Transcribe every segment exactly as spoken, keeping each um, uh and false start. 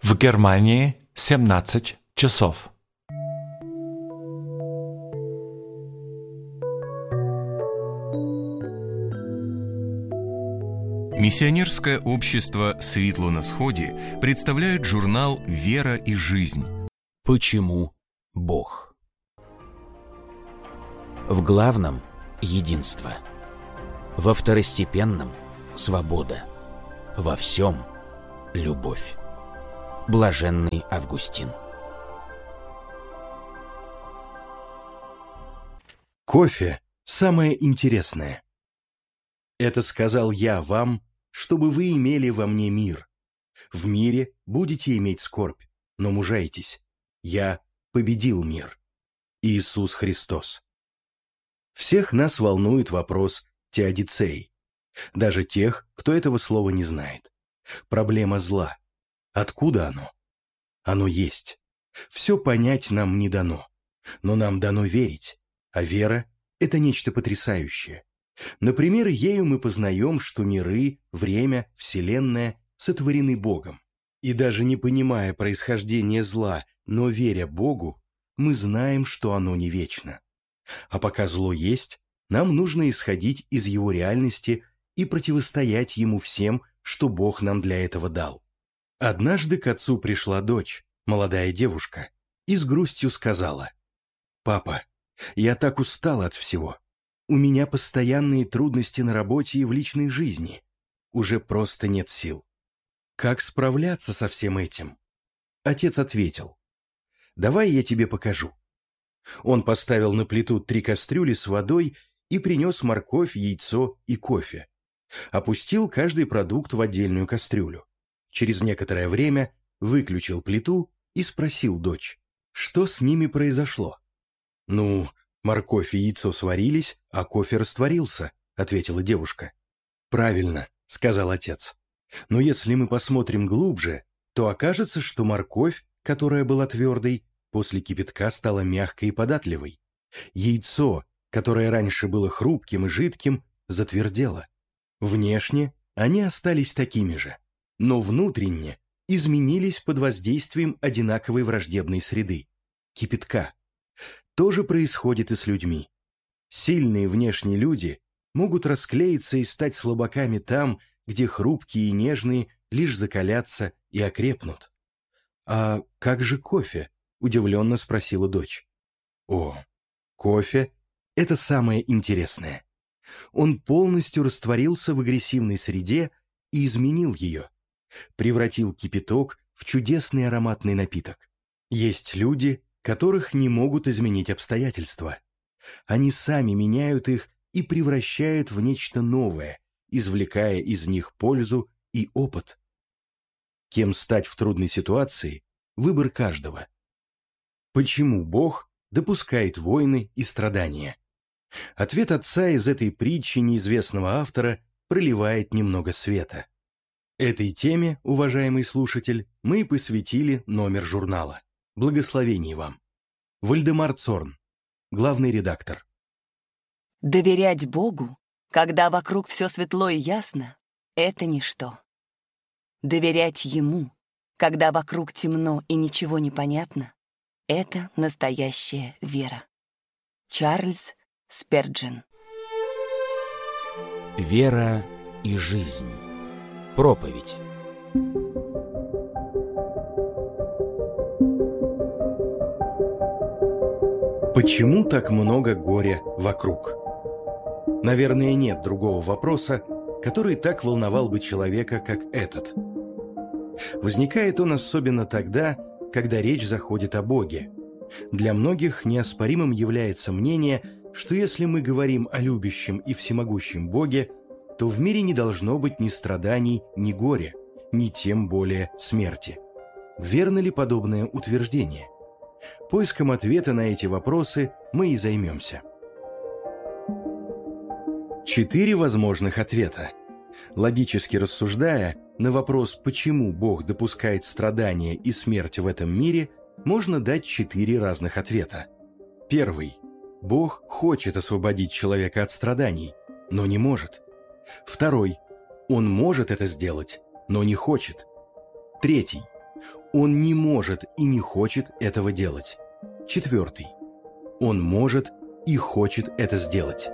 В Германии семнадцать часов. Миссионерское общество «Светло на сходе» представляет журнал «Вера и жизнь». Почему Бог? В главном – единство. Во второстепенном – свобода. Во всем – любовь. Блаженный Августин. Кофе – самое интересное. Это сказал я вам, чтобы вы имели во мне мир. В мире будете иметь скорбь, но мужайтесь. Я победил мир. Иисус Христос. Всех нас волнует вопрос теодицеи. Даже тех, кто этого слова не знает. Проблема зла. Откуда оно? Оно есть. Все понять нам не дано. Но нам дано верить. А вера – это нечто потрясающее. Например, ею мы познаем, что миры, время, вселенная сотворены Богом. И даже не понимая происхождения зла, но веря Богу, мы знаем, что оно не вечно. А пока зло есть, нам нужно исходить из его реальности и противостоять ему всем, что Бог нам для этого дал. Однажды к отцу пришла дочь, молодая девушка, и с грустью сказала: «Папа, я так устала от всего. У меня постоянные трудности на работе и в личной жизни. Уже просто нет сил. Как справляться со всем этим?» Отец ответил: «Давай я тебе покажу». Он поставил на плиту три кастрюли с водой и принес морковь, яйцо и кофе. Опустил каждый продукт в отдельную кастрюлю. Через некоторое время выключил плиту и спросил дочь, что с ними произошло. «Ну, морковь и яйцо сварились, а кофе растворился», — ответила девушка. «Правильно», — сказал отец. «Но если мы посмотрим глубже, то окажется, что морковь, которая была твердой, после кипятка стала мягкой и податливой. Яйцо, которое раньше было хрупким и жидким, затвердело. Внешне они остались такими же, но внутренне изменились под воздействием одинаковой враждебной среды – кипятка. То же происходит и с людьми. Сильные внешние люди могут расклеиться и стать слабаками там, где хрупкие и нежные лишь закалятся и окрепнут. «А как же кофе?» – удивленно спросила дочь. «О, кофе – это самое интересное. Он полностью растворился в агрессивной среде и изменил ее. Превратил кипяток в чудесный ароматный напиток. Есть люди, которых не могут изменить обстоятельства. Они сами меняют их и превращают в нечто новое, извлекая из них пользу и опыт. Кем стать в трудной ситуации – выбор каждого. Почему Бог допускает войны и страдания? Ответ отца из этой притчи неизвестного автора проливает немного света. Этой теме, уважаемый слушатель, мы и посвятили номер журнала. Благословений вам. Вальдемар Цорн, главный редактор. Доверять Богу, когда вокруг все светло и ясно, это ничто. Доверять Ему, когда вокруг темно и ничего не понятно, это настоящая вера. Чарльз Сперджин. Вера и жизнь. Проповедь. Почему так много горя вокруг? Наверное, нет другого вопроса, который так волновал бы человека, как этот. Возникает он особенно тогда, когда речь заходит о Боге. Для многих неоспоримым является мнение, что если мы говорим о любящем и всемогущем Боге, то в мире не должно быть ни страданий, ни горя, ни тем более смерти. Верно ли подобное утверждение? Поиском ответа на эти вопросы мы и займемся. Четыре возможных ответа. Логически рассуждая, на вопрос, почему Бог допускает страдания и смерть в этом мире, можно дать четыре разных ответа. Первый. Бог хочет освободить человека от страданий, но не может. Второй. Он может это сделать, но не хочет. Третий. Он не может и не хочет этого делать. Четвертый. Он может и хочет это сделать.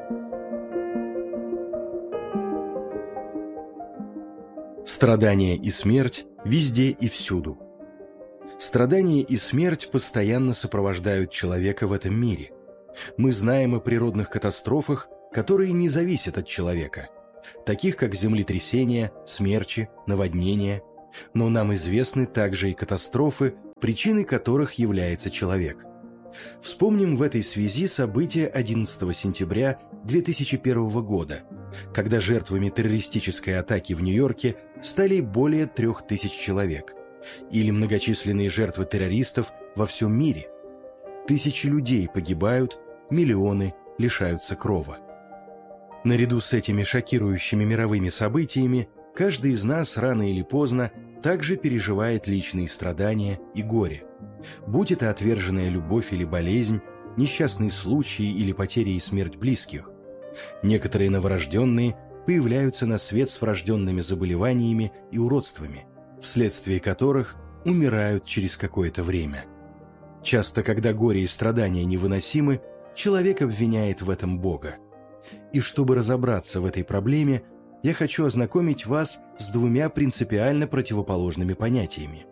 Страдания и смерть везде и всюду. Страдания и смерть постоянно сопровождают человека в этом мире. Мы знаем о природных катастрофах, которые не зависят от человека, таких как землетрясения, смерчи, наводнения, но нам известны также и катастрофы, причиной которых является человек. Вспомним в этой связи события одиннадцатого сентября две тысячи первого года, когда жертвами террористической атаки в Нью-Йорке стали более трех тысяч человек, или многочисленные жертвы террористов во всем мире. Тысячи людей погибают, миллионы лишаются крова. Наряду с этими шокирующими мировыми событиями каждый из нас рано или поздно также переживает личные страдания и горе. Будь это отверженная любовь или болезнь, несчастные случаи или потеря и смерть близких. Некоторые новорожденные появляются на свет с врожденными заболеваниями и уродствами, вследствие которых умирают через какое-то время. Часто, когда горе и страдания невыносимы, человек обвиняет в этом Бога. И чтобы разобраться в этой проблеме, я хочу ознакомить вас с двумя принципиально противоположными понятиями.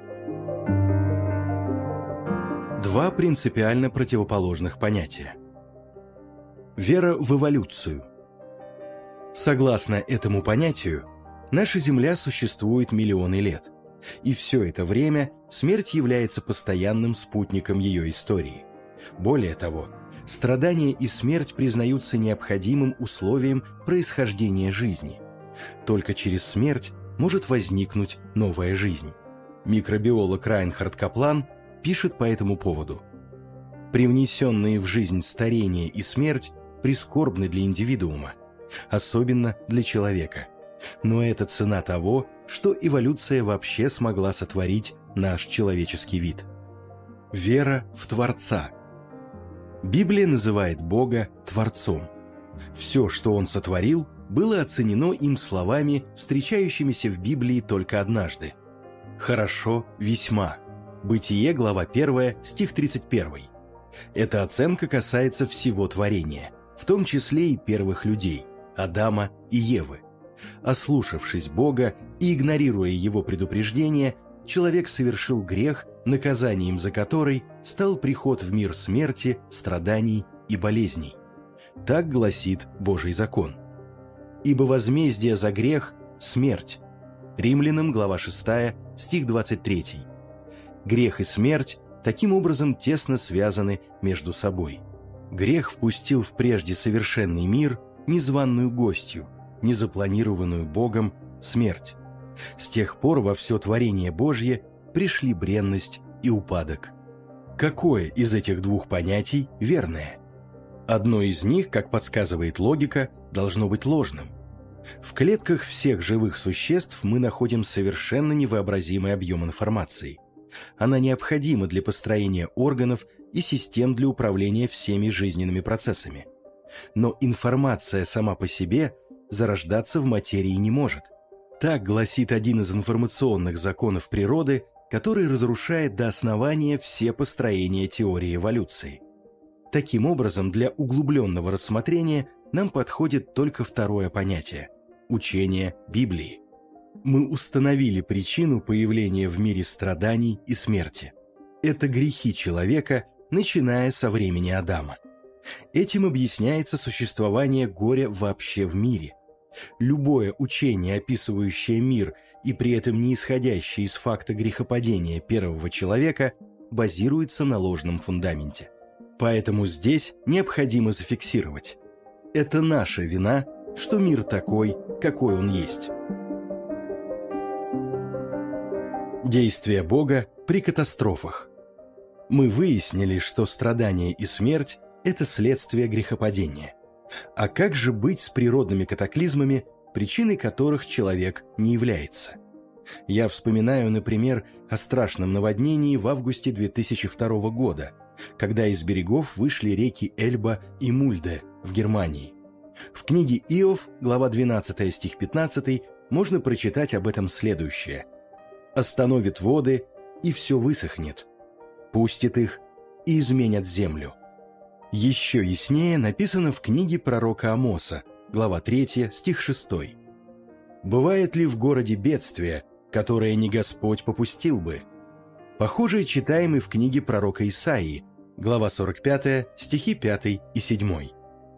Два принципиально противоположных понятия. Вера в эволюцию. Согласно этому понятию, наша Земля существует миллионы лет, и все это время смерть является постоянным спутником ее истории. Более того, страдания и смерть признаются необходимым условием происхождения жизни. Только через смерть может возникнуть новая жизнь. Микробиолог Райнхард Каплан пишет по этому поводу: «Привнесенные в жизнь старение и смерть прискорбны для индивидуума, особенно для человека. Но это цена того, что эволюция вообще смогла сотворить наш человеческий вид». Вера в Творца. Библия называет Бога Творцом. Все, что Он сотворил, было оценено им словами, встречающимися в Библии только однажды. «Хорошо, весьма». Бытие, глава первая, стих тридцать первый. Эта оценка касается всего творения, в том числе и первых людей, Адама и Евы. Ослушавшись Бога и игнорируя Его предупреждения, человек совершил грех, наказанием за который стал приход в мир смерти, страданий и болезней. Так гласит Божий закон. «Ибо возмездие за грех – смерть». Римлянам, глава шестая, стих двадцать третий. Грех и смерть таким образом тесно связаны между собой. Грех впустил в прежде совершенный мир незваную гостью, незапланированную Богом смерть. С тех пор во все творение Божье пришли бренность и упадок. Какое из этих двух понятий верное? Одно из них, как подсказывает логика, должно быть ложным. В клетках всех живых существ мы находим совершенно невообразимый объем информации. Она необходима для построения органов и систем для управления всеми жизненными процессами. Но информация сама по себе зарождаться в материи не может. Так гласит один из информационных законов природы, который разрушает до основания все построения теории эволюции. Таким образом, для углубленного рассмотрения нам подходит только второе понятие – учение Библии. Мы установили причину появления в мире страданий и смерти. Это грехи человека, начиная со времени Адама. Этим объясняется существование горя вообще в мире. Любое учение, описывающее мир и при этом не исходящее из факта грехопадения первого человека, базируется на ложном фундаменте. Поэтому здесь необходимо зафиксировать: это наша вина, что мир такой, какой он есть. Действия Бога при катастрофах. Мы выяснили, что страдания и смерть – это следствие грехопадения. А как же быть с природными катаклизмами, причиной которых человек не является? Я вспоминаю, например, о страшном наводнении в августе две тысячи второго года, когда из берегов вышли реки Эльба и Мульде в Германии. В книге Иов, глава двенадцатая, стих пятнадцатый, можно прочитать об этом следующее: «Остановит воды, и все высохнет. Пустит их и изменят землю. Еще яснее написано в книге пророка Амоса, глава третья, стих шестой. «Бывает ли в городе бедствие, которое не Господь попустил бы?» Похожее читаем и в книге пророка Исаии, глава сорок пятая, стихи пятый и седьмой.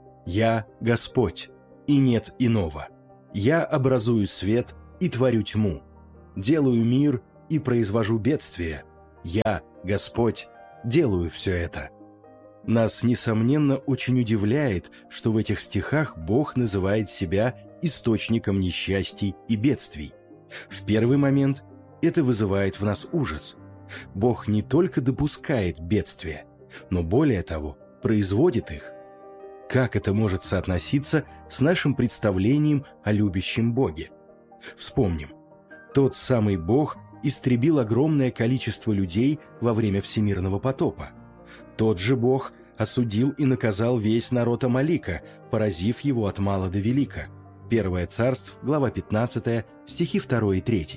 «Я Господь, и нет иного. Я образую свет и творю тьму, делаю мир и произвожу бедствие. Я, Господь, делаю все это». Нас, несомненно, очень удивляет, что в этих стихах Бог называет себя источником несчастий и бедствий. В первый момент это вызывает в нас ужас. Бог не только допускает бедствия, но более того, производит их. Как это может соотноситься с нашим представлением о любящем Боге? Вспомним. Тот самый Бог истребил огромное количество людей во время всемирного потопа. Тот же Бог осудил и наказал весь народ Амалика, поразив его от мала до велика. Первое царств, глава пятнадцатая, стихи второй и третий.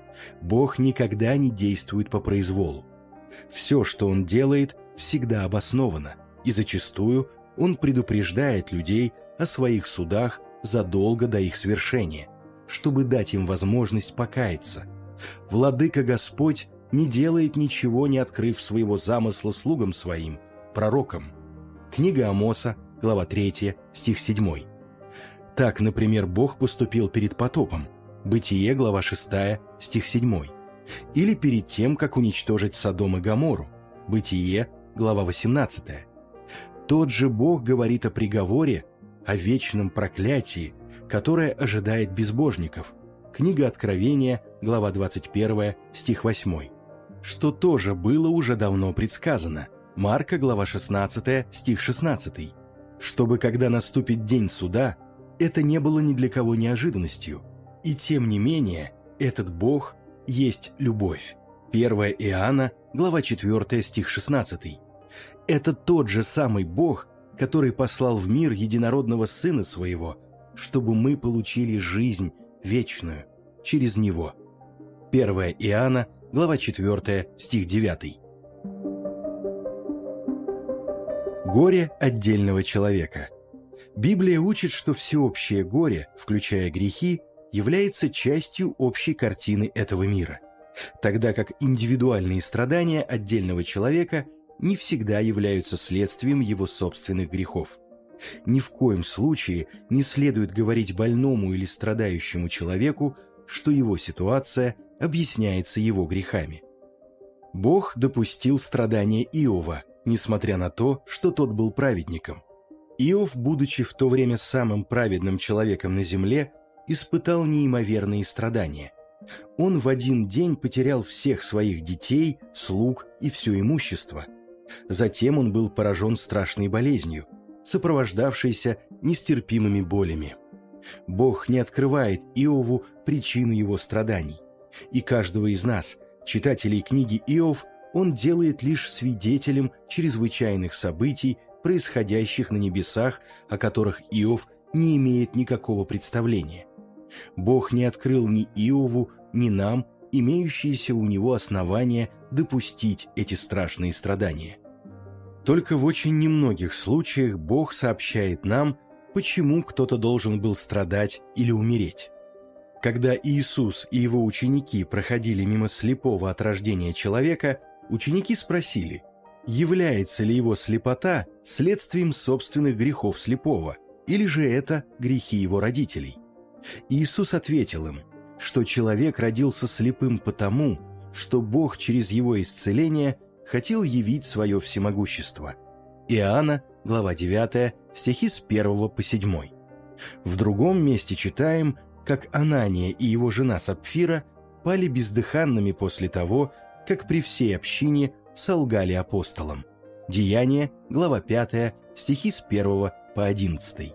Бог никогда не действует по произволу. Все, что Он делает, всегда обосновано, и зачастую Он предупреждает людей о своих судах задолго до их свершения, чтобы дать им возможность покаяться. Владыка Господь не делает ничего, не открыв своего замысла слугам своим, пророкам. Книга Амоса, глава третья, стих седьмой. Так, например, Бог поступил перед потопом. Бытие, глава шестая, стих седьмой. Или перед тем, как уничтожить Содом и Гоморру. Бытие, глава восемнадцатая. Тот же Бог говорит о приговоре, о вечном проклятии, которое ожидает безбожников. Книга Откровения, глава двадцать первая, стих восьмой. Что тоже было уже давно предсказано. Марка, глава шестнадцатая, стих шестнадцатый. Чтобы, когда наступит день суда, это не было ни для кого неожиданностью. И тем не менее, этот Бог есть любовь. первое Иоанна, глава четвёртая, стих шестнадцатый. Это тот же самый Бог, который послал в мир единородного Сына Своего, чтобы мы получили жизнь вечную через Него. первое Иоанна, глава четвёртая, стих девятый. Горе отдельного человека. Библия учит, что всеобщее горе, включая грехи, является частью общей картины этого мира, тогда как индивидуальные страдания отдельного человека не всегда являются следствием его собственных грехов. Ни в коем случае не следует говорить больному или страдающему человеку, что его ситуация объясняется его грехами. Бог допустил страдания Иова, несмотря на то, что тот был праведником. Иов, будучи в то время самым праведным человеком на земле, испытал неимоверные страдания. Он в один день потерял всех своих детей, слуг и все имущество. Затем он был поражен страшной болезнью, сопровождавшейся нестерпимыми болями. Бог не открывает Иову причину его страданий, и каждого из нас, читателей книги Иов, он делает лишь свидетелем чрезвычайных событий, происходящих на небесах, о которых Иов не имеет никакого представления. Бог не открыл ни Иову, ни нам имеющиеся у него основания допустить эти страшные страдания. Только в очень немногих случаях Бог сообщает нам, почему кто-то должен был страдать или умереть. Когда Иисус и его ученики проходили мимо слепого от рождения человека, ученики спросили, является ли его слепота следствием собственных грехов слепого, или же это грехи его родителей. Иисус ответил им, что человек родился слепым потому, что Бог через его исцеление хотел явить свое всемогущество. Иоанна, глава девятая, стихи с первого по седьмой. В другом месте читаем, как Анания и его жена Сапфира пали бездыханными после того, как при всей общине солгали апостолам. Деяния, глава пятая, стихи с первого по одиннадцатый.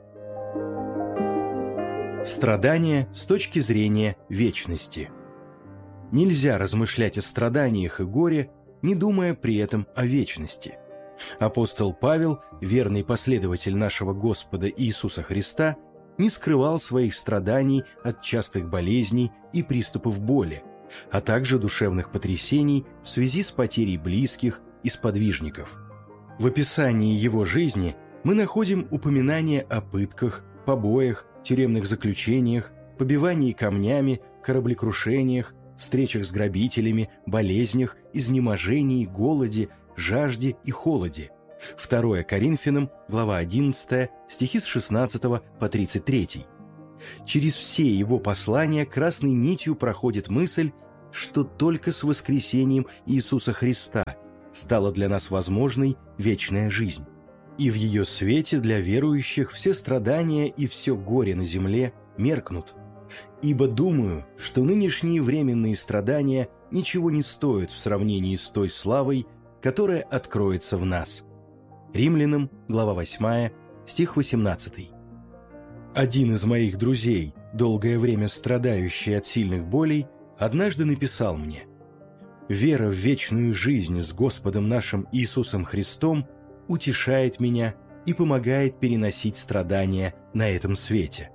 Страдания с точки зрения вечности. Нельзя размышлять о страданиях и горе, не думая при этом о вечности. Апостол Павел, верный последователь нашего Господа Иисуса Христа, не скрывал своих страданий от частых болезней и приступов боли, а также душевных потрясений в связи с потерей близких и сподвижников. В описании его жизни мы находим упоминания о пытках, побоях, тюремных заключениях, побивании камнями, кораблекрушениях, встречах с грабителями, болезнях, изнеможении, голоде, жажде и холоде. второе Коринфянам, глава одиннадцатая, стихи с шестнадцатого по тридцать третий. Через все его послания красной нитью проходит мысль, что только с воскресением Иисуса Христа стала для нас возможной вечная жизнь. И в ее свете для верующих все страдания и все горе на земле меркнут. Ибо думаю, что нынешние временные страдания ничего не стоят в сравнении с той славой, которая откроется в нас. Римлянам, глава восьмая, стих восемнадцатый. Один из моих друзей, долгое время страдающий от сильных болей, однажды написал мне: «Вера в вечную жизнь с Господом нашим Иисусом Христом утешает меня и помогает переносить страдания на этом свете.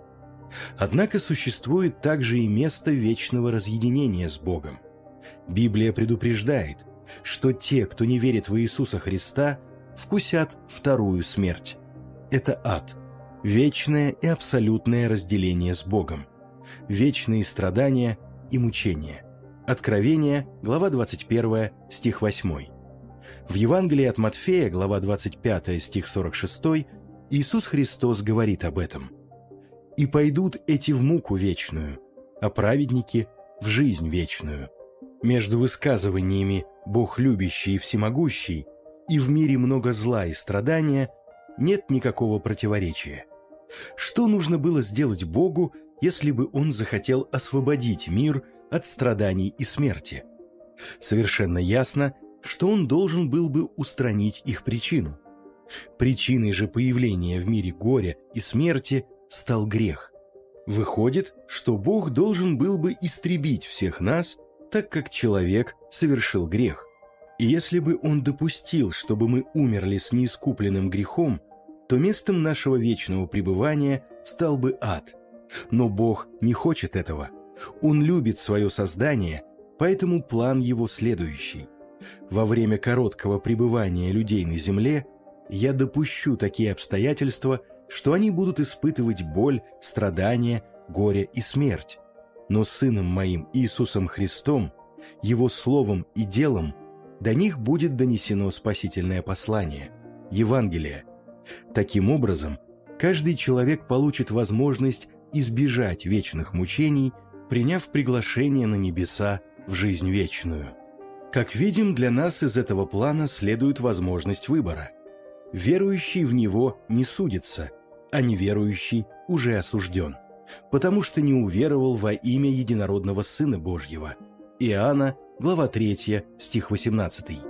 Однако существует также и место вечного разъединения с Богом. Библия предупреждает, что те, кто не верит в Иисуса Христа, вкусят вторую смерть. Это ад, вечное и абсолютное разделение с Богом, вечные страдания и мучения». Откровение, глава двадцать первая, стих восьмой. В Евангелии от Матфея, глава двадцать пятая, стих сорок шестой, Иисус Христос говорит об этом. «И пойдут эти в муку вечную, а праведники в жизнь вечную». Между высказываниями «Бог любящий и всемогущий» и «в мире много зла и страдания» нет никакого противоречия. Что нужно было сделать Богу, если бы Он захотел освободить мир от страданий и смерти? Совершенно ясно, что Он должен был бы устранить их причину. Причиной же появления в мире горя и смерти стал грех. Выходит, что Бог должен был бы истребить всех нас, так как человек совершил грех. И если бы Он допустил, чтобы мы умерли с неискупленным грехом, то местом нашего вечного пребывания стал бы ад. Но Бог не хочет этого. Он любит свое создание, поэтому план его следующий. Во время короткого пребывания людей на земле я допущу такие обстоятельства, что они будут испытывать боль, страдания, горе и смерть. Но Сыном Моим Иисусом Христом, Его Словом и делом до них будет донесено спасительное послание, Евангелие. Таким образом, каждый человек получит возможность избежать вечных мучений, приняв приглашение на небеса в жизнь вечную. Как видим, для нас из этого плана следует возможность выбора. Верующий в него не судится, а неверующий уже осужден, потому что не уверовал во имя единородного Сына Божьего. Иоанна, глава третья, стих восемнадцатый.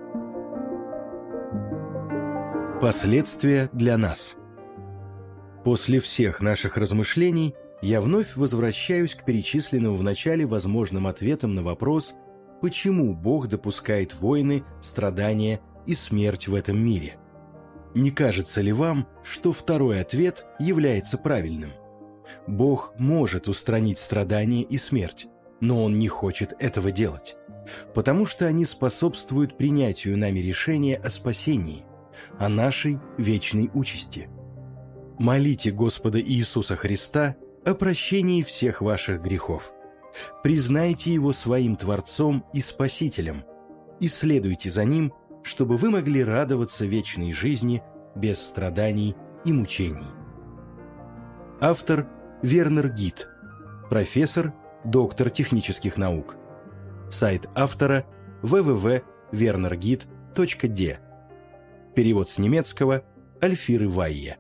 Последствия для нас. После всех наших размышлений я вновь возвращаюсь к перечисленным в начале возможным ответам на вопрос, почему Бог допускает войны, страдания и смерть в этом мире. Не кажется ли вам, что второй ответ является правильным? Бог может устранить страдания и смерть, но Он не хочет этого делать, потому что они способствуют принятию нами решения о спасении, о нашей вечной участи. Молите Господа Иисуса Христа о прощении всех ваших грехов. Признайте Его своим Творцом и Спасителем и следуйте за Ним, чтобы вы могли радоваться вечной жизни без страданий и мучений. Автор Вернер Гит, профессор, доктор технических наук. Сайт автора дабл ю дабл ю дабл ю точка вернер гит точка ди. Перевод с немецкого Альфиры Вайе.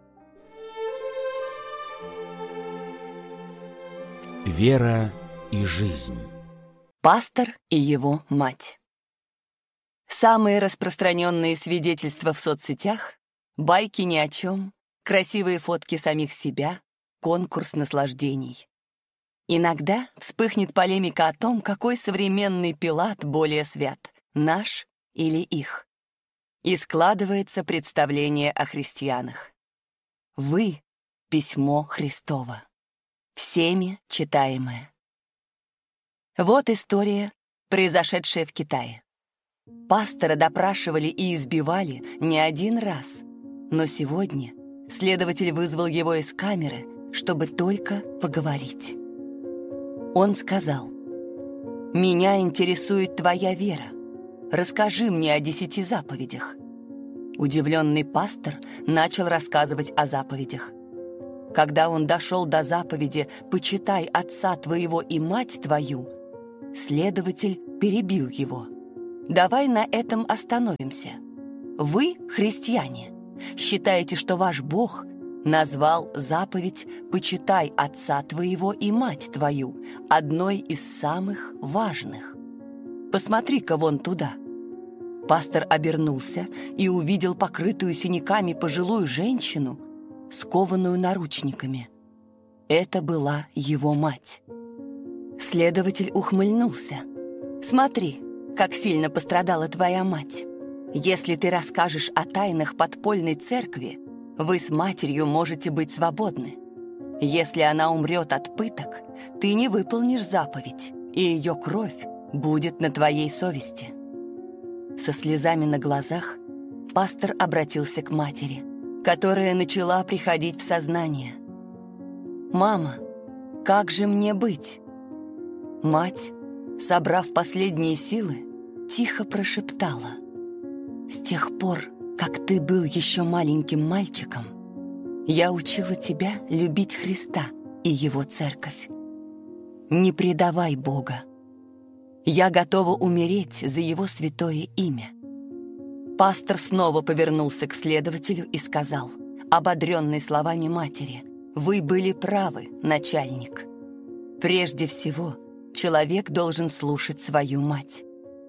Вера и жизнь. Пастор и его мать. Самые распространенные свидетельства в соцсетях — байки ни о чем, красивые фотки самих себя, конкурс наслаждений. Иногда вспыхнет полемика о том, какой современный Пилат более свят — наш или их. И складывается представление о христианах. Вы — письмо Христово, всеми читаемое. Вот история произошедшее в Китае. Пастора допрашивали и избивали не один раз, но сегодня следователь вызвал его из камеры, чтобы только поговорить. Он сказал: «Меня интересует твоя вера. Расскажи мне о десяти заповедях». Удивленный пастор начал рассказывать о заповедях. Когда он дошел до заповеди «Почитай отца твоего и мать твою», следователь перебил его. «Давай на этом остановимся. Вы, христиане, считаете, что ваш Бог назвал заповедь «Почитай отца твоего и мать твою» одной из самых важных. Посмотри-ка вон туда». Пастор обернулся и увидел покрытую синяками пожилую женщину, скованную наручниками. Это была его мать. Следователь ухмыльнулся. «Смотри, как сильно пострадала твоя мать. Если ты расскажешь о тайнах подпольной церкви, вы с матерью можете быть свободны. Если она умрет от пыток, ты не выполнишь заповедь, и ее кровь будет на твоей совести». Со слезами на глазах пастор обратился к матери, которая начала приходить в сознание. «Мама, как же мне быть?» Мать, собрав последние силы, тихо прошептала: «С тех пор, как ты был еще маленьким мальчиком, я учила тебя любить Христа и Его церковь. Не предавай Бога. Я готова умереть за Его святое имя». Пастор снова повернулся к следователю и сказал, ободренный словами матери: «Вы были правы, начальник. Прежде всего, человек должен слушать свою мать».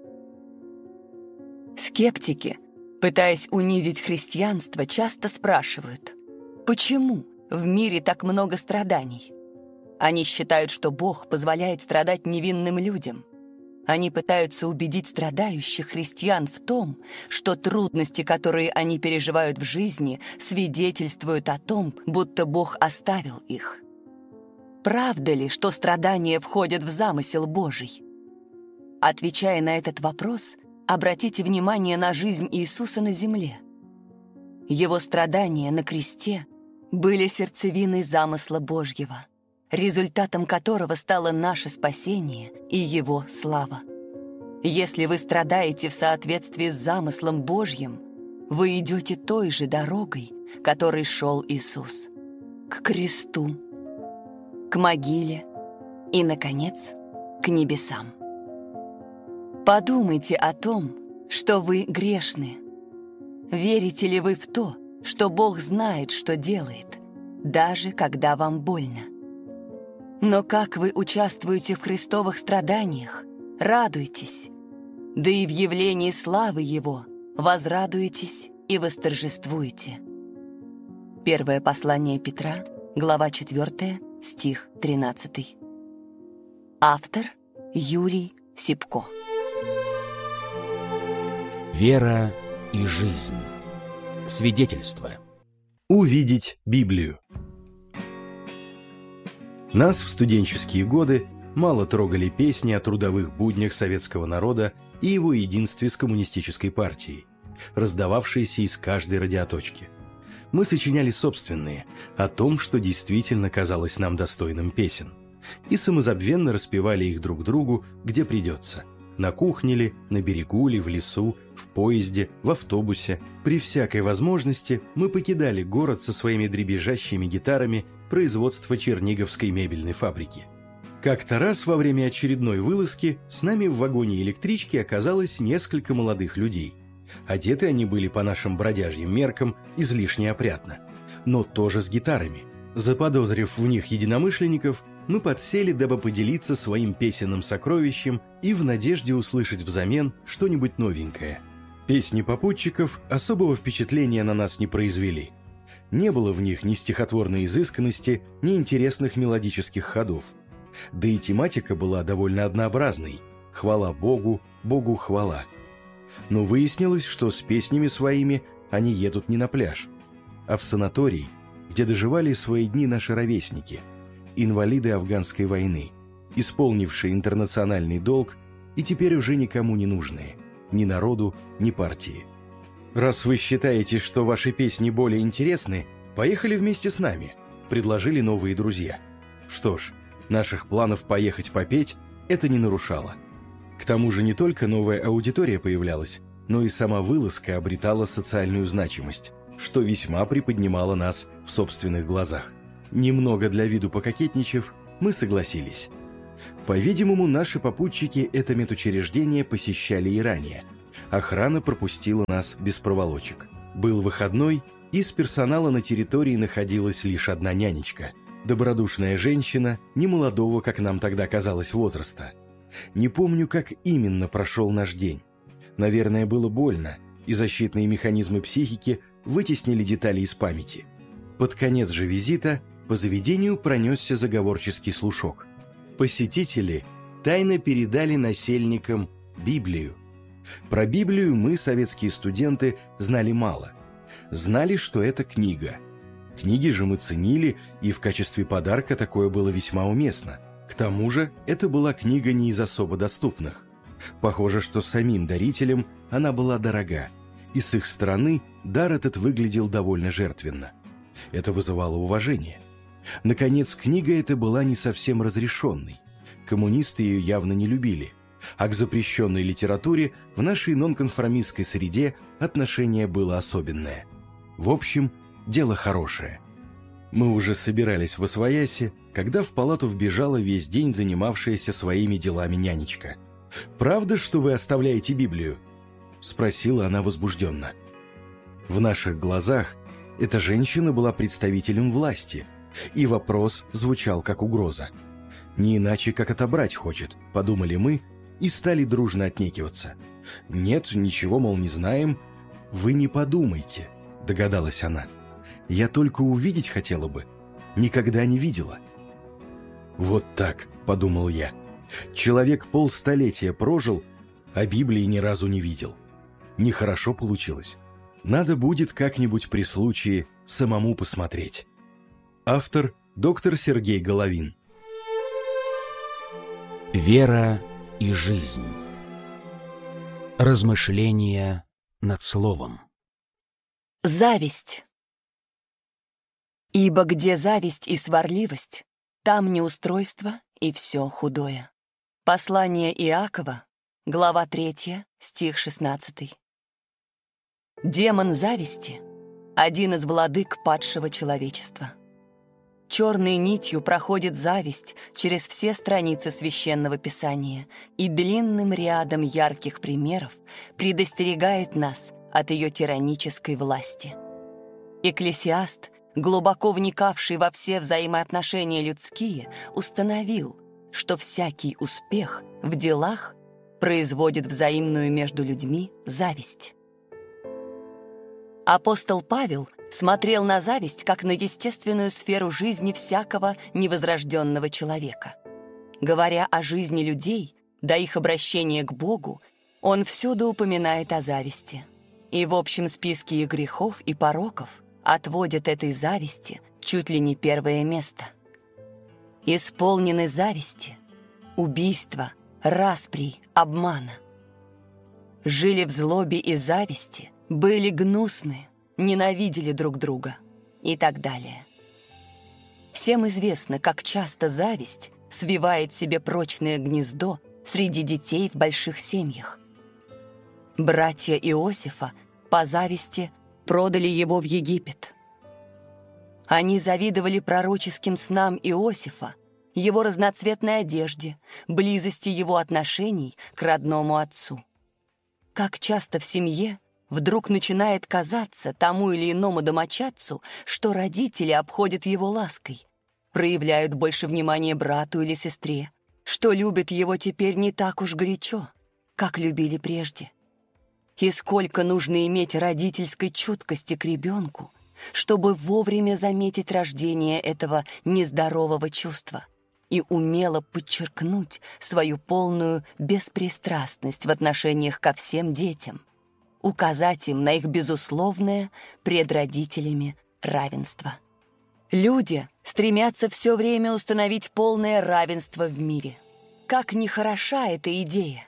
Скептики, пытаясь унизить христианство, часто спрашивают: почему в мире так много страданий? Они считают, что Бог позволяет страдать невинным людям. Они пытаются убедить страдающих христиан в том, что трудности, которые они переживают в жизни, свидетельствуют о том, будто Бог оставил их. Правда ли, что страдания входят в замысел Божий? Отвечая на этот вопрос, обратите внимание на жизнь Иисуса на земле. Его страдания на кресте были сердцевиной замысла Божьего, результатом которого стало наше спасение и Его слава. Если вы страдаете в соответствии с замыслом Божьим, вы идете той же дорогой, которой шел Иисус, к кресту, к могиле и, наконец, к небесам. Подумайте о том, что вы грешны. Верите ли вы в то, что Бог знает, что делает, даже когда вам больно? Но как вы участвуете в христовых страданиях, радуйтесь, да и в явлении славы Его возрадуетесь и восторжествуете. Первое послание Петра, глава четвёртая, стих тринадцатый. Автор Юрий Сипко. Вера и жизнь. Свидетельство. Увидеть Библию. Нас в студенческие годы мало трогали песни о трудовых буднях советского народа и его единстве с коммунистической партией, раздававшиеся из каждой радиоточки. Мы сочиняли собственные, о том, что действительно казалось нам достойным песен, и самозабвенно распевали их друг другу, где придется. На кухне ли, на берегу ли, в лесу, в поезде, в автобусе. При всякой возможности мы покидали город со своими дребезжащими гитарами производства Черниговской мебельной фабрики. Как-то раз во время очередной вылазки с нами в вагоне электрички оказалось несколько молодых людей. Одеты они были по нашим бродяжьим меркам излишне опрятно, но тоже с гитарами. Заподозрив в них единомышленников, мы подсели, дабы поделиться своим песенным сокровищем и в надежде услышать взамен что-нибудь новенькое. Песни попутчиков особого впечатления на нас не произвели. Не было в них ни стихотворной изысканности, ни интересных мелодических ходов. Да и тематика была довольно однообразной. Хвала Богу, Богу хвала. Но выяснилось, что с песнями своими они едут не на пляж, а в санаторий, где доживали свои дни наши ровесники, инвалиды афганской войны, исполнившие интернациональный долг и теперь уже никому не нужные, ни народу, ни партии. «Раз вы считаете, что ваши песни более интересны, поехали вместе с нами», — предложили новые друзья. Что ж, наших планов поехать попеть это не нарушало. К тому же не только новая аудитория появлялась, но и сама вылазка обретала социальную значимость, что весьма приподнимало нас в собственных глазах. Немного для виду пококетничав, мы согласились. По-видимому, наши попутчики это медучреждение посещали и ранее. Охрана пропустила нас без проволочек. Был выходной, и с персонала на территории находилась лишь одна нянечка. Добродушная женщина, немолодого, как нам тогда казалось, возраста. Не помню, как именно прошел наш день. Наверное, было больно, и защитные механизмы психики вытеснили детали из памяти. Под конец же визита по заведению пронесся заговорческий слушок. Посетители тайно передали насельникам Библию. Про Библию мы, советские студенты, знали мало. Знали, что это книга. Книги же мы ценили, и в качестве подарка такое было весьма уместно. К тому же, это была книга не из особо доступных. Похоже, что самим дарителям она была дорога, и с их стороны дар этот выглядел довольно жертвенно. Это вызывало уважение. Наконец, книга эта была не совсем разрешенной. Коммунисты ее явно не любили, а к запрещенной литературе в нашей нонконформистской среде отношение было особенное. В общем, дело хорошее. Мы уже собирались в освояси, когда в палату вбежала весь день занимавшаяся своими делами нянечка. «Правда, что вы оставляете Библию?» — спросила она возбужденно. В наших глазах эта женщина была представителем власти, и вопрос звучал как угроза. «Не иначе, как отобрать хочет», — подумали мы, и стали дружно отнекиваться. «Нет, ничего, мол, не знаем». «Вы не подумайте», — догадалась она. «Я только увидеть хотела бы. Никогда не видела». «Вот так», — подумал я. «Человек полстолетия прожил, а Библии ни разу не видел. Нехорошо получилось. Надо будет как-нибудь при случае самому посмотреть». Автор — доктор Сергей Головин. Вера и жизнь. Размышления над словом. Зависть. Ибо где зависть и сварливость, там неустройство и все худое. Послание Иакова, глава третья, стих шестнадцатый. Демон зависти — один из владык падшего человечества. Черной нитью проходит зависть через все страницы Священного Писания и длинным рядом ярких примеров предостерегает нас от ее тиранической власти. Экклесиаст, глубоко вникавший во все взаимоотношения людские, установил, что всякий успех в делах производит взаимную между людьми зависть. Апостол Павел смотрел на зависть как на естественную сферу жизни всякого невозрожденного человека. Говоря о жизни людей, до их обращения к Богу, он всюду упоминает о зависти. И в общем списке их грехов и пороков отводит этой зависти чуть ли не первое место. Исполнены зависти, убийства, расприй, обмана. Жили в злобе и зависти, были гнусны, ненавидели друг друга и так далее. Всем известно, как часто зависть свивает себе прочное гнездо среди детей в больших семьях. Братья Иосифа по зависти продали его в Египет. Они завидовали пророческим снам Иосифа, его разноцветной одежде, близости его отношений к родному отцу. Как часто в семье вдруг начинает казаться тому или иному домочадцу, что родители обходят его лаской, проявляют больше внимания брату или сестре, что любят его теперь не так уж горячо, как любили прежде. И сколько нужно иметь родительской чуткости к ребенку, чтобы вовремя заметить рождение этого нездорового чувства и умело подчеркнуть свою полную беспристрастность в отношениях ко всем детям, указать им на их безусловное пред родителями равенство. Люди стремятся все время установить полное равенство в мире. Как ни хороша эта идея,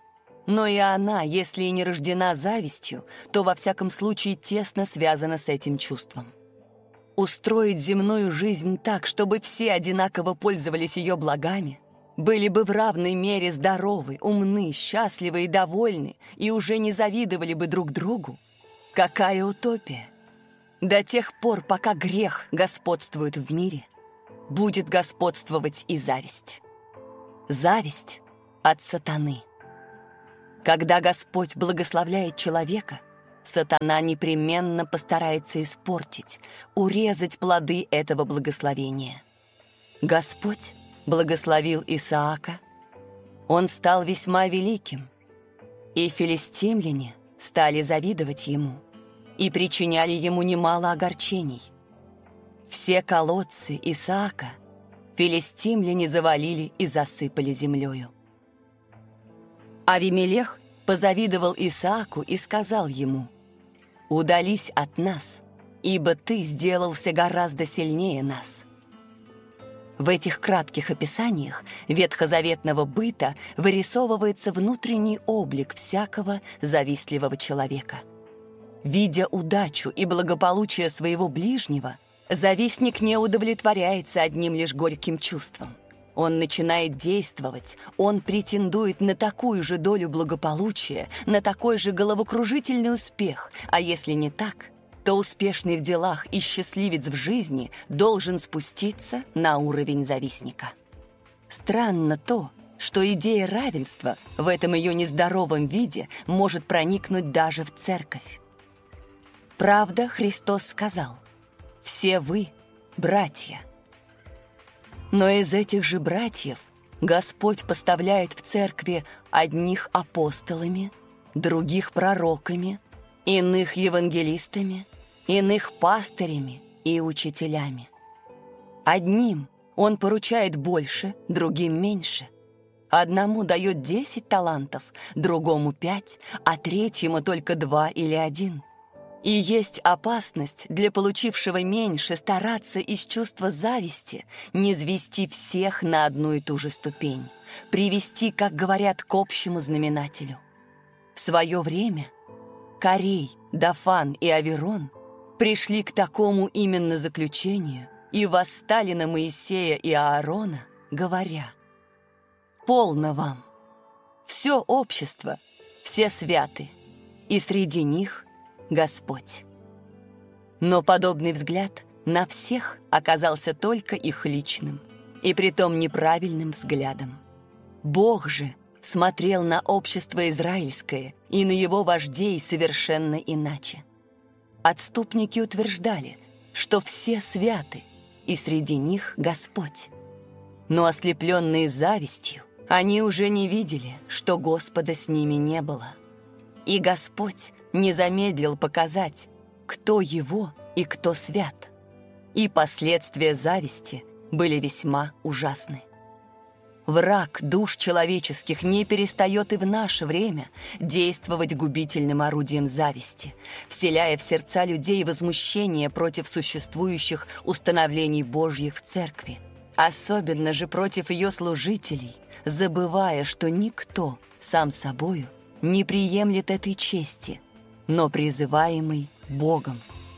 но и она, если и не рождена завистью, то во всяком случае тесно связана с этим чувством. Устроить земную жизнь так, чтобы все одинаково пользовались ее благами, были бы в равной мере здоровы, умны, счастливы и довольны, и уже не завидовали бы друг другу. Какая утопия! До тех пор, пока грех господствует в мире, будет господствовать и зависть. Зависть от сатаны. Когда Господь благословляет человека, сатана непременно постарается испортить, урезать плоды этого благословения. Господь благословил Исаака, он стал весьма великим, и филистимляне стали завидовать ему и причиняли ему немало огорчений. Все колодцы Исаака филистимляне завалили и засыпали землею. Авимелех позавидовал Исааку и сказал ему: «Удались от нас, ибо ты сделался гораздо сильнее нас». В этих кратких описаниях ветхозаветного быта вырисовывается внутренний облик всякого завистливого человека. Видя удачу и благополучие своего ближнего, завистник не удовлетворяется одним лишь горьким чувством. Он начинает действовать, он претендует на такую же долю благополучия, на такой же головокружительный успех, а если не так, то успешный в делах и счастливец в жизни должен спуститься на уровень завистника. Странно то, что идея равенства в этом ее нездоровом виде может проникнуть даже в церковь. Правда, Христос сказал: «Все вы – братья». Но из этих же братьев Господь поставляет в церкви одних апостолами, других пророками, иных евангелистами, иных пастырями и учителями. Одним Он поручает больше, другим меньше. Одному дает десять талантов, другому пять, а третьему только два или один. И есть опасность для получившего меньше стараться из чувства зависти не звести всех на одну и ту же ступень, привести, как говорят, к общему знаменателю. В свое время Корей, Дафан и Аверон пришли к такому именно заключению и восстали на Моисея и Аарона, говоря: «Полно вам! Все общество, все святы, и среди них Господь». Но подобный взгляд на всех оказался только их личным, и притом неправильным взглядом. Бог же смотрел на общество израильское и на его вождей совершенно иначе. Отступники утверждали, что все святы, и среди них Господь. Но ослепленные завистью, они уже не видели, что Господа с ними не было. И Господь не замедлил показать, кто Его и кто свят. И последствия зависти были весьма ужасны. Враг душ человеческих не перестает и в наше время действовать губительным орудием зависти, вселяя в сердца людей возмущение против существующих установлений Божьих в церкви, особенно же против ее служителей, забывая, что никто сам собою не приемлет этой чести, но призываемый Богом.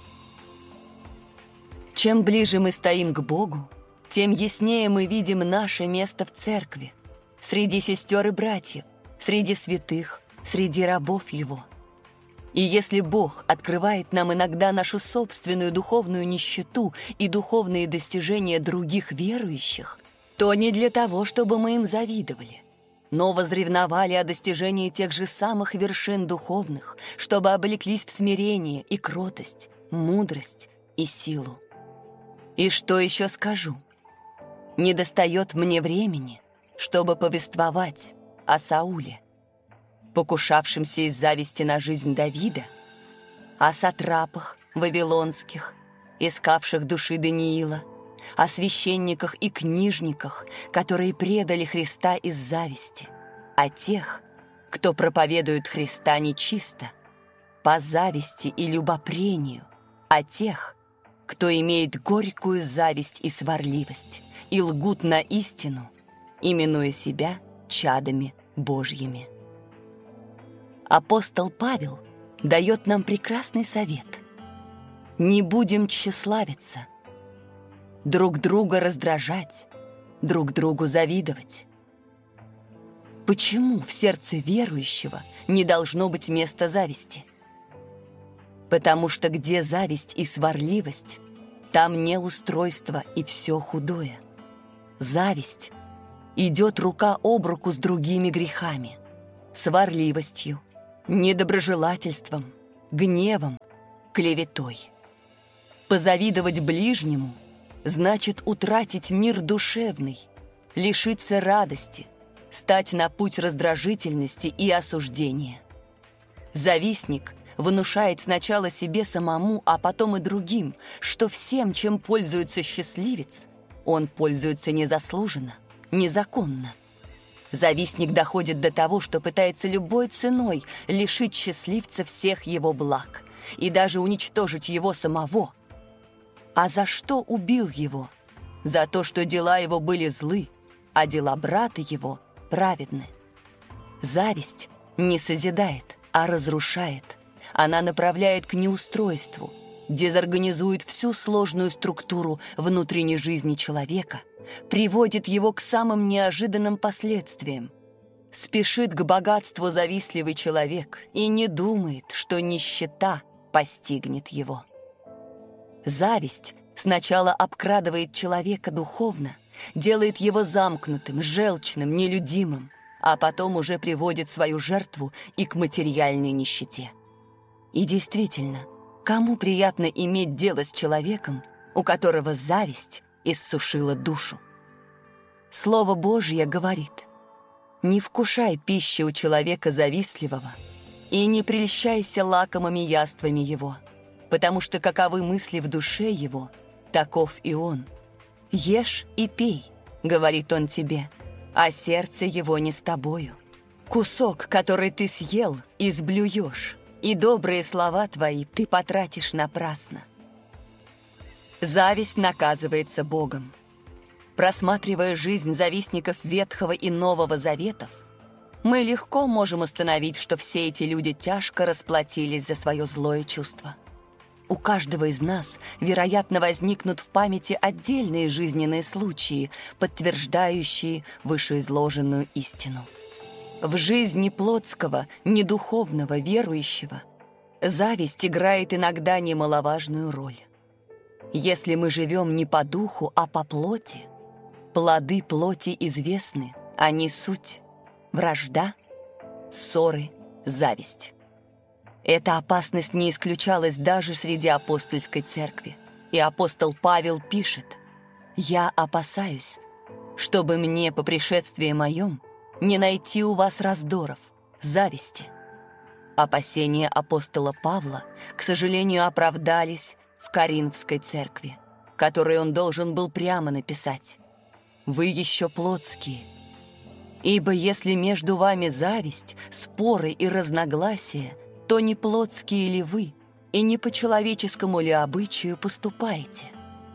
Чем ближе мы стоим к Богу, тем яснее мы видим наше место в церкви, среди сестер и братьев, среди святых, среди рабов Его. И если Бог открывает нам иногда нашу собственную духовную нищету и духовные достижения других верующих, то не для того, чтобы мы им завидовали, но возревновали о достижении тех же самых вершин духовных, чтобы облеклись в смирение и кротость, мудрость и силу. И что еще скажу? Недостает мне времени, чтобы повествовать о Сауле, покушавшемся из зависти на жизнь Давида, о сатрапах вавилонских, искавших души Даниила, о священниках и книжниках, которые предали Христа из зависти, о тех, кто проповедует Христа нечисто, по зависти и любопрению, о тех, кто имеет горькую зависть и сварливость, и лгут на истину, именуя себя чадами Божьими. Апостол Павел дает нам прекрасный совет. Не будем тщеславиться, друг друга раздражать, друг другу завидовать. Почему в сердце верующего не должно быть места зависти? Потому что где зависть и сварливость, там неустройство и все худое. Зависть идет рука об руку с другими грехами, сварливостью, недоброжелательством, гневом, клеветой. Позавидовать ближнему значит утратить мир душевный, лишиться радости, стать на путь раздражительности и осуждения. Завистник внушает сначала себе самому, а потом и другим, что всем, чем пользуется счастливец, он пользуется незаслуженно, незаконно. Завистник доходит до того, что пытается любой ценой лишить счастливца всех его благ и даже уничтожить его самого. А за что убил его? За то, что дела его были злы, а дела брата его праведны. Зависть не созидает, а разрушает. Она направляет к неустройству, дезорганизует всю сложную структуру внутренней жизни человека, приводит его к самым неожиданным последствиям. Спешит к богатству завистливый человек и не думает, что нищета постигнет его. Зависть сначала обкрадывает человека духовно, делает его замкнутым, желчным, нелюдимым, а потом уже приводит свою жертву и к материальной нищете. И действительно, кому приятно иметь дело с человеком, у которого зависть иссушила душу? Слово Божье говорит: «Не вкушай пищи у человека завистливого и не прельщайся лакомыми яствами его, потому что каковы мысли в душе его, таков и он. Ешь и пей, — говорит он тебе, — а сердце его не с тобою. Кусок, который ты съел, изблюешь, и добрые слова твои ты потратишь напрасно». Зависть наказывается Богом. Просматривая жизнь завистников Ветхого и Нового Заветов, мы легко можем установить, что все эти люди тяжко расплатились за свое злое чувство. У каждого из нас, вероятно, возникнут в памяти отдельные жизненные случаи, подтверждающие вышеизложенную истину. В жизни плотского, недуховного, верующего зависть играет иногда немаловажную роль. Если мы живем не по духу, а по плоти, плоды плоти известны, они суть вражда, ссоры, зависть. Эта опасность не исключалась даже среди апостольской церкви. И апостол Павел пишет: «Я опасаюсь, чтобы мне по пришествии моем не найти у вас раздоров, зависти». Опасения апостола Павла, к сожалению, оправдались в Коринфской церкви, которой он должен был прямо написать: «Вы еще плотские. Ибо если между вами зависть, споры и разногласия, то не плотские ли вы, и не по человеческому ли обычаю поступаете?»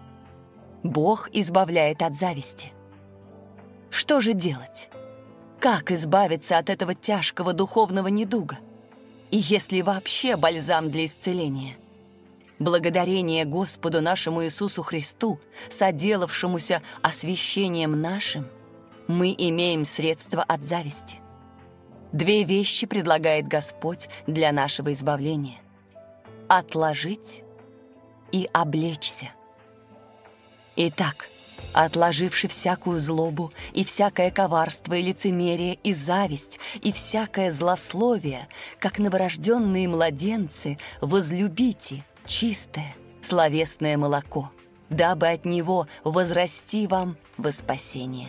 Бог избавляет от зависти. Что же делать? Как избавиться от этого тяжкого духовного недуга? И есть ли вообще бальзам для исцеления? Благодарение Господу нашему Иисусу Христу, соделавшемуся освящением нашим, мы имеем средства от зависти. Две вещи предлагает Господь для нашего избавления: отложить и облечься. Итак, отложивши всякую злобу и всякое коварство и лицемерие и зависть и всякое злословие, как новорожденные младенцы, возлюбите чистое словесное молоко, дабы от него возрасти вам во спасение.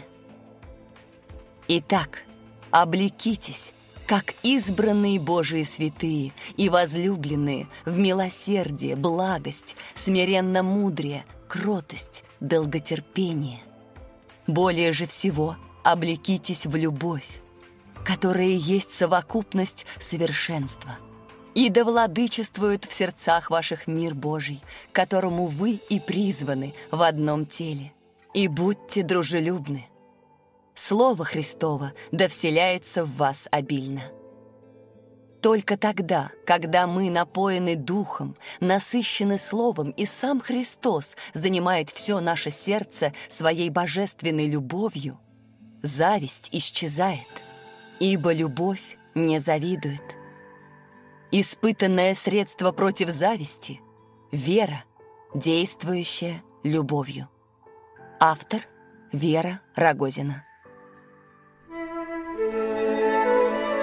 Итак, облекитесь, как избранные Божии святые и возлюбленные, в милосердие, благость, смиренно-мудрие, кротость, долготерпение. Более же всего облекитесь в любовь, которая есть совокупность совершенства. И да владычествует в сердцах ваших мир Божий, которому вы и призваны в одном теле. И будьте дружелюбны. Слово Христово да вселяется в вас обильно. Только тогда, когда мы напоены Духом, насыщены Словом, и сам Христос занимает все наше сердце своей божественной любовью, зависть исчезает, ибо любовь не завидует. Испытанное средство против зависти — вера, действующая любовью. Автор — Вера Рогозина.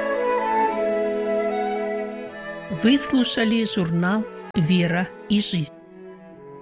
Вы слушали журнал «Вера и жизнь».